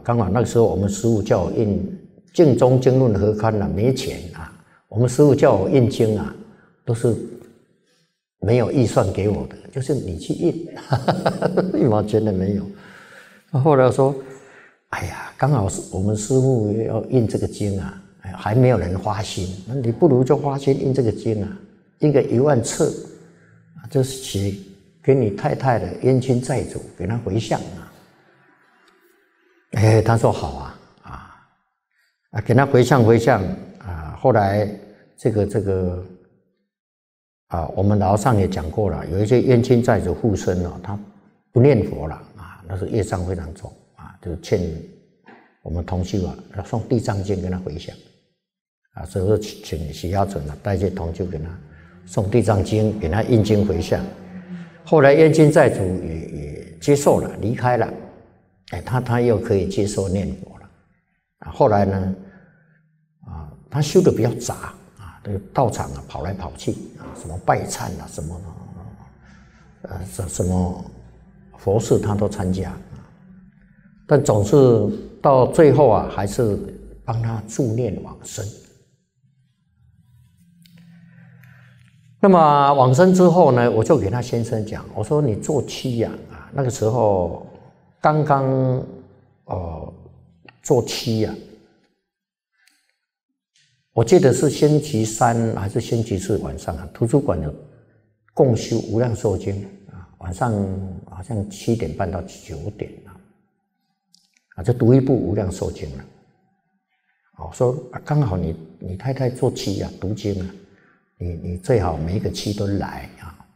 刚好那个时候我们师父叫我印《净宗经论合刊》啊，没钱啊，我们师父叫我印经啊，都是没有预算给我的，就是你去印，一毛钱都没有。后来我说，哎呀，刚好我们师父要印这个经啊，还没有人发心，那你不如就发心印这个经啊，印个10000册，就是写给你太太的冤亲债主，给他回向啊。他说好啊，给他回向啊。后来这个我们老上也讲过了，有一些冤亲债主附身了，他不念佛了啊，那是业障非常重啊，就欠我们同修要送地藏经跟他回向啊，所以说请许耀存带些同修给他送地藏经，给他印经回向。后来冤亲债主也接受了，离开了。他又可以接受念佛了啊。后来呢，他修的比较杂啊，这个道场啊跑来跑去啊，什么拜忏啊，什么佛事他都参加，但总是到最后啊，还是帮他助念往生。那么往生之后呢，我就给他先生讲，我说你做七啊，那个时候。刚刚做七啊，我记得是星期三还是星期四晚上啊，图书馆有共修无量寿经啊，晚上好像7点半到9点就读一部无量寿经了。我说刚好你太太做七啊，读经啊，你最好每一个七都来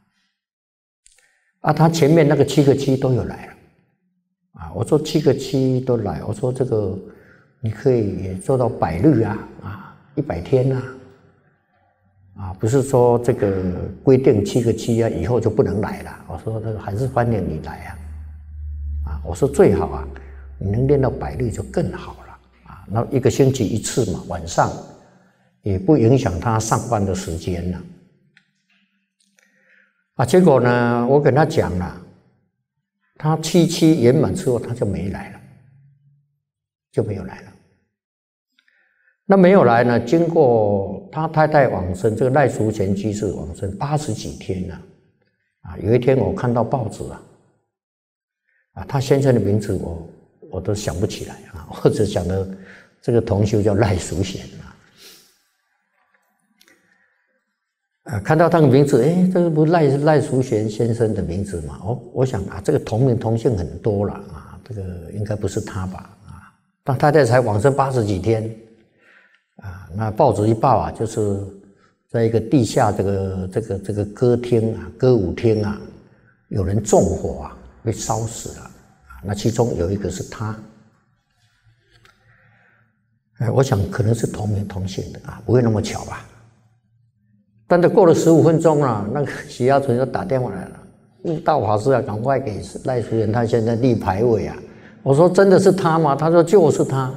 他前面那个7个七都有来了。我说7个七都来，我说这个你可以也做到100日100天不是说这个规定7个七以后就不能来了。我说这个还是欢迎你来我说最好你能练到100日就更好了那1个星期1次嘛，晚上也不影响他上班的时间了结果呢，我跟他讲了。他7期圆满之后，他就没来了，就没有来了。那没有来呢？经过他太太往生，这个赖淑贤居士往生80几天了有一天我看到报纸他先生的名字我都想不起来我只想到这个同修叫赖淑贤看到他的名字，这不是赖淑贤先生的名字嘛？我想这个同名同姓很多了这个应该不是他吧？但太太才往生80几天那报纸一报就是在一个地下这个歌厅歌舞厅有人纵火被烧死了那其中有一个是他我想可能是同名同姓的不会那么巧吧？但是过了15分钟那个许耀存就打电话来了，大法师赶快给赖淑贤他现在立牌位我说真的是他吗？他说就是他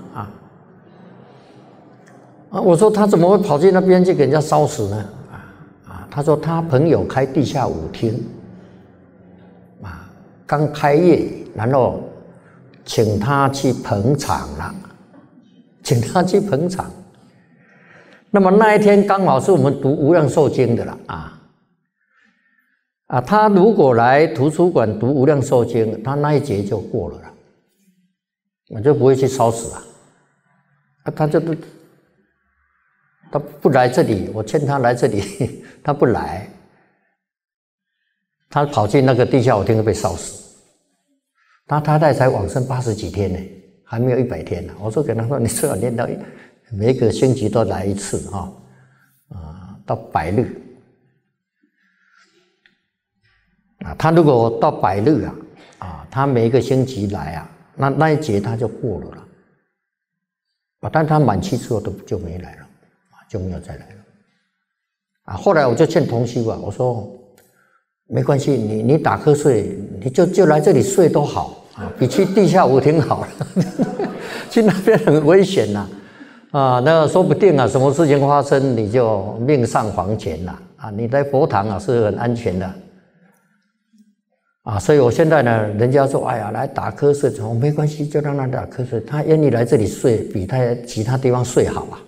我说他怎么会跑去那边去给人家烧死呢？他说他朋友开地下舞厅刚开业，然后请他去捧场了，那么那一天刚好是我们读无量寿经的了他如果来图书馆读无量寿经，他那一节就过了我就不会去烧死他不来这里，我劝他来这里，他不来，他跑去那个地下舞厅被烧死。他太太才往生80几天呢，还没有100天呢。我说给他说，你最好练到每个星期都来一次到100日他如果到100日他每一个星期来那一节他就过了但他满期之后就没来了就没有再来了后来我就劝同修我说没关系，你打瞌睡，你就来这里睡都好比去地下舞厅好了去那边很危险那说不定什么事情发生你就命丧黄泉了你在佛堂是很安全的所以我现在呢，人家说，哎呀，来打瞌睡，没关系，就让他打瞌睡，他愿意来这里睡，比他其他地方睡好啊。